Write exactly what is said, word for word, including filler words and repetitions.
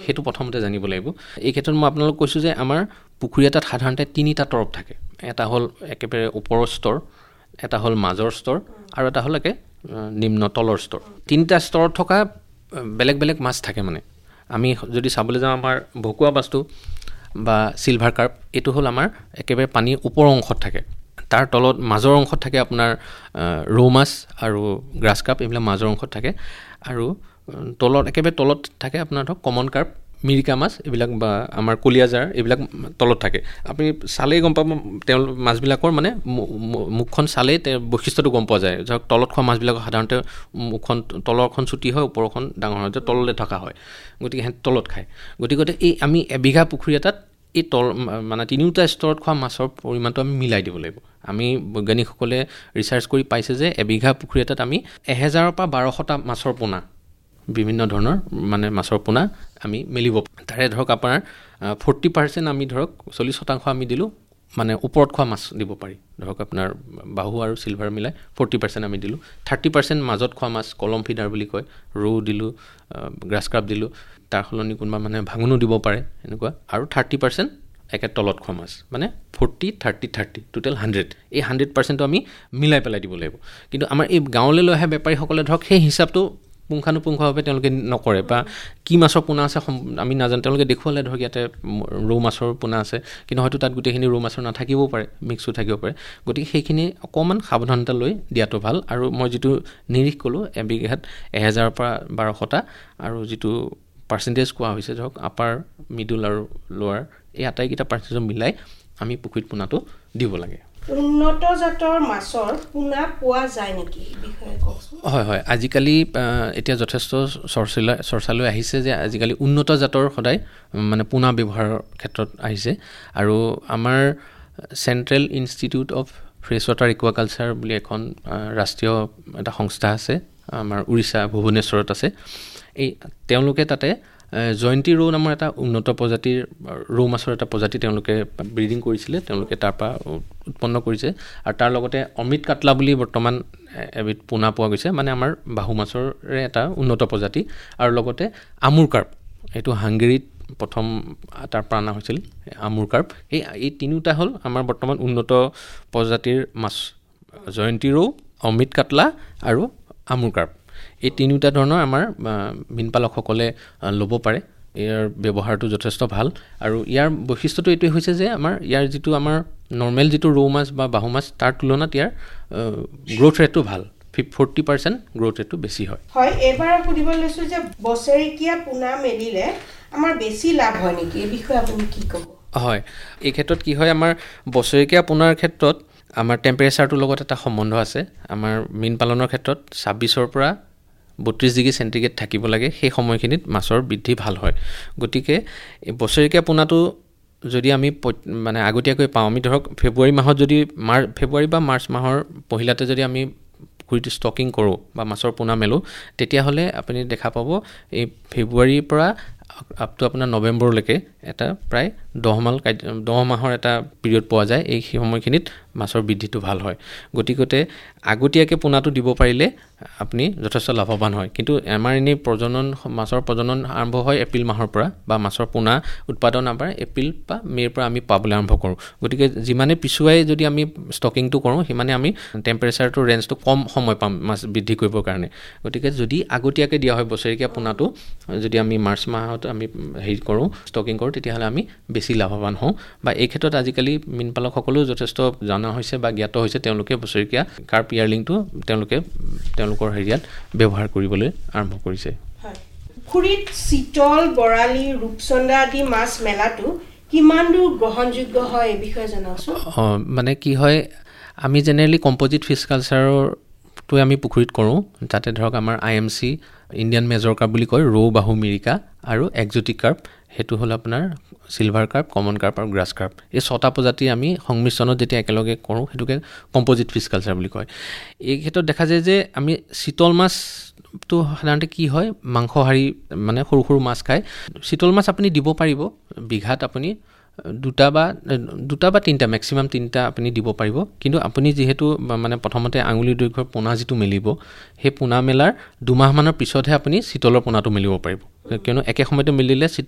সেইটো প্ৰথমতে জানিব লাগিব। এই ক্ষেত্ৰত মই আপোনালোক কৈছোঁ যে আমাৰ পুখুৰী এটাত সাধাৰণতে তিনিটা তৰপ থাকে। এটা হ'ল একেবাৰে ওপৰৰ স্তৰ, এটা হ'ল মাজৰ স্তৰ আৰু এটা হ'ল একে নিম্ন তলৰ স্তৰ। তিনিটা স্তৰত থকা বেলেগ বেলেগ মাছ থাকে। মানে আমি যদি চাবলৈ যাওঁ আমাৰ ভকুৱা মাছটো বা চিলভাৰ কাৰ্প, এইটো হ'ল আমাৰ একেবাৰে পানীৰ ওপৰৰ অংশত থাকে। তাৰ তলত মাজৰ অংশত থাকে আপোনাৰ ৰৌ মাছ আৰু গ্ৰাছ কাৰ্প, এইবিলাক মাজৰ অংশত থাকে। আৰু তলত একেবাৰে তলত থাকে আপোনাৰ ধৰক কমন কাৰ্প, মিৰিকা মাছ, এইবিলাক বা আমাৰ কলিয়াজাৰ, এইবিলাক তলত থাকে। আপুনি চালেই গম পাব তেওঁ মাছবিলাকৰ মানে মুখখন চালেই তেওঁৰ বৈশিষ্ট্যটো গম পোৱা যায়। ধৰক তলত খোৱা মাছবিলাকৰ সাধাৰণতে মুখখন তলৰখন চুটি হয়, ওপৰখন ডাঙৰ হয়, যে তললৈ থকা হয়, গতিকে সিহঁতে তলত খায়। গতিকে এই আমি এবিঘা পুখুৰী এটাত এই তল মানে তিনিওটা স্তৰত খোৱা মাছৰ পৰিমাণটো আমি মিলাই দিব লাগিব। আমি বৈজ্ঞানিকসকলে ৰিচাৰ্চ কৰি পাইছে যে এবিঘা পুখুৰী এটাত আমি এহেজাৰৰ পৰা বাৰশটা মাছৰ পোনা, বিভিন্ন ধৰণৰ মানে মাছৰ পোনা আমি মেলিব। তাৰে ধৰক আপোনাৰ ফৰ্টি পাৰ্চেণ্ট আমি ধৰক চল্লিছ শতাংশ আমি দিলোঁ মানে ওপৰত খোৱা মাছ দিব পাৰি। ধৰক আপোনাৰ বাহু আৰু চিলভাৰ মিলাই ফৰ্টি পাৰ্চেণ্ট আমি দিলোঁ। থাৰ্টি পাৰ্চেণ্ট মাজত খোৱা মাছ, কলম ফিডাৰ বুলি কয়, ৰৌ দিলোঁ, গ্ৰাছ কাৰ্প দিলোঁ, তাৰ সলনি কোনোবা মানে ভাঙোনো দিব পাৰে এনেকুৱা। আৰু থাৰ্টি পাৰ্চেণ্ট একে তলত খোৱা মাছ, মানে forty thirty thirty total hundred. এই হাণ্ড্ৰেড পাৰ্চেণ্টটো আমি মিলাই পেলাই দিব লাগিব। কিন্তু আমাৰ এই গাঁৱলৈ লৈ অহা বেপাৰীসকলে ধৰক সেই হিচাপটো পুংখানুপুংখভাৱে তেওঁলোকে নকৰে, বা কি মাছৰ পোনা আছে আমি নাজানো। তেওঁলোকে দেখুৱালে ধৰক ইয়াতে ৰৌ মাছৰ পোনা আছে, কিন্তু হয়তো তাত গোটেইখিনি ৰৌ মাছৰ নাথাকিবও পাৰে, মিক্সো থাকিব পাৰে। গতিকে সেইখিনি অকণমান সাৱধানতা লৈ দিয়াটো ভাল। আৰু মই যিটো নিৰিখ ক'লোঁ এবিঘাত এহেজাৰৰ পৰা বাৰশটা, আৰু যিটো পাৰ্চেণ্টেজ কোৱা হৈছে ধৰক আপাৰ, মিডল আৰু লোৱাৰ, এই আটাইকেইটা পাৰ্চেণ্টেজ মিলাই আমি পুখুৰীত পোনাটো দিব লাগে। উন্নত জাতৰ মাছৰ পোনা পোৱা যায় নেকি বিষয়ে কওকচোন। হয় হয়, আজিকালি এতিয়া যথেষ্ট চৰ্চালৈ চৰ্চালৈ আহিছে যে আজিকালি উন্নত জাতৰ সদায় মানে পোনা ব্যৱহাৰৰ ক্ষেত্ৰত আহিছে। আৰু আমাৰ central institute of fresh water aquaculture বুলি এখন ৰাষ্ট্ৰীয় এটা সংস্থা আছে আমাৰ উৰিষ্যা ভুৱনেশ্বৰত আছে। এই তেওঁলোকে তাতে জয়ন্তী ৰৌ নামৰ এটা উন্নত প্ৰজাতিৰ ৰৌ মাছৰ এটা প্ৰজাতি তেওঁলোকে ব্ৰিডিং কৰিছিলে, তেওঁলোকে তাৰপৰা উৎপন্ন কৰিছে। আৰু তাৰ লগতে অমৃত কাটলা বুলি বৰ্তমান এবিধ পোনা পোৱা গৈছে, মানে আমাৰ বাহু মাছৰে এটা উন্নত প্ৰজাতি। আৰু লগতে আমুৰ কাৰ্প, এইটো হাংগেৰীত প্ৰথম তাৰ পৰা অনা হৈছিল আমুৰ কাৰ্প। এই এই তিনিওটা হ'ল আমাৰ বৰ্তমান উন্নত প্ৰজাতিৰ মাছ, জয়ন্তী ৰৌ, অমৃত কাটলা আৰু আমুৰ কাৰ্প। এই তিনিওটা ধৰণৰ আমাৰ মীনপালকসকলে ল'ব পাৰে। ইয়াৰ ব্যৱহাৰটো যথেষ্ট ভাল। আৰু ইয়াৰ বৈশিষ্ট্যটো এইটোৱে হৈছে যে আমাৰ ইয়াৰ যিটো আমাৰ নৰ্মেল যিটো ৰৌ মাছ বা বাহু মাছ, তাৰ তুলনাত ইয়াৰ গ্ৰ'থ ৰেটটো ভাল, ফৰ্টি পাৰ্চেণ্ট গ্ৰ'থ ৰেটটো বেছি হয়। হয়, এইবাৰ সুধিব লৈছোঁ যে বছৰেকীয়া পোনা মেলিলে আমাৰ বেছি লাভ হয় নেকি, এই বিষয়ে আপুনি কি ক'ব? হয়, এই ক্ষেত্ৰত কি হয়, আমাৰ বছৰেকীয়া পোনাৰ ক্ষেত্ৰত আমাৰ টেম্পাৰেচাৰটোৰ লগত এটা সম্বন্ধ আছে। আমাৰ মীন পালনৰ ক্ষেত্ৰত ছাব্বিছৰ পৰা বত্ৰিছ ডিগ্ৰী চেণ্টিগ্ৰেড থাকিব লাগে, সেই সময়খিনিত মাছৰ বৃদ্ধি ভাল হয়। গতিকে এই বছৰেকীয়া পোনাটো যদি আমি মানে আগতীয়াকৈ পাওঁ, আমি ধৰক ফেব্ৰুৱাৰী মাহত যদি মাৰ্চ ফেব্ৰুৱাৰী বা মাৰ্চ মাহৰ পহিলাতে যদি আমি পুখুৰীটো ষ্টকিং কৰোঁ বা মাছৰ পোনা মেলোঁ, তেতিয়াহ'লে আপুনি দেখা পাব এই ফেব্ৰুৱাৰীৰ পৰা আপ টু আপোনাৰ নৱেম্বৰলৈকে এটা প্ৰায় দহ মাহ দহ মাহৰ এটা পিৰিয়ড পোৱা যায়। এই সময়খিনিত মাছৰ বৃদ্ধিটো ভাল হয়। গতিকে আগতীয়াকৈ পোনাটো দিব পাৰিলে আপুনি যথেষ্ট লাভৱান হয়। কিন্তু আমাৰ এনেই প্ৰজনন মাছৰ প্ৰজনন আৰম্ভ হয় এপ্ৰিল মাহৰ পৰা, বা মাছৰ পোনা উৎপাদন আমাৰ এপ্ৰিল বা মে'ৰ পৰা আমি পাবলৈ আৰম্ভ কৰোঁ। গতিকে যিমানে পিছুৱাই যদি আমি ষ্টকিংটো কৰোঁ, সিমানে আমি টেম্পাৰেচাৰটোৰ ৰেঞ্জটো কম সময় পাম মাছ বৃদ্ধি কৰিবৰ কাৰণে। গতিকে যদি আগতীয়াকৈ দিয়া হয় বছৰেকীয়া পোনাটো, যদি আমি মাৰ্চ মাহত আমি হেৰি কৰোঁ ষ্টকিং কৰোঁ, তেতিয়াহ'লে আমি বেছি লাভৱান হওঁ। বা এই ক্ষেত্ৰত আজিকালি মীনপালকসকলেও যথেষ্ট জনা হৈছে বা জ্ঞাত হৈছে, তেওঁলোকে বছৰেকীয়া কাৰ্প ইয়াৰলিংটো তেওঁলোকে তেওঁলোকৰ হেৰিয়াত ব্যৱহাৰ কৰিবলৈ আৰম্ভ কৰিছে। পুখুৰীত চিতল, বৰালি, ৰূপচন্দা আদি মাছ মেলাটো কিমান দূৰ গ্ৰহণযোগ্য হয়, এই বিষয়ে জনাওকচোন। অঁ, মানে কি হয়, আমি জেনেৰেলি কম্প'জিট ফিছ কালচাৰটোৱে আমি পুখুৰীত কৰোঁ। তাতে ধৰক আমাৰ I M C, Indian major carp বুলি কয়, ৰৌ, বাহু, মিৰিকা আৰু একজটিক কাৰ্প, সেইটো হ'ল আপোনাৰ চিলভাৰ কাৰ্প, কমন কাৰ্প আৰু গ্ৰাছ কাৰ্প। এই ছটা প্ৰজাতি আমি সংমিশ্ৰণত যেতিয়া একেলগে কৰোঁ, সেইটোকে কম্প'জিট ফিছ কালচাৰ বুলি কয়। এই ক্ষেত্ৰত দেখা যায় যে আমি চিতল মাছটো সাধাৰণতে কি হয়, মাংসহাৰী মানে সৰু সৰু মাছ খায়। চিতল মাছ আপুনি দিব পাৰিব বিঘাত আপুনি দুটা বা দুটা বা তিনিটা, মেক্সিমাম তিনিটা আপুনি দিব পাৰিব। কিন্তু আপুনি যিহেতু মানে প্ৰথমতে আঙুলি দৈৰ্ঘ্যৰ পোনা যিটো মেলিব, সেই পোনা মেলাৰ দুমাহমানৰ পিছতহে আপুনি চিতলৰ পোনাটো মেলিব পাৰিব, কিয়নো একে সময়তে মেলিলে